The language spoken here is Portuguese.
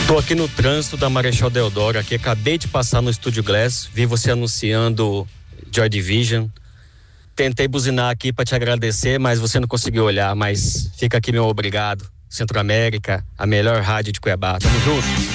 Tô aqui no trânsito da Marechal Deodoro, aqui acabei de passar no Estúdio Glass, vi você anunciando Joy Division. Tentei buzinar aqui para te agradecer, mas você não conseguiu olhar, mas fica aqui meu obrigado. Centro América, a melhor rádio de Cuiabá. Tamo junto.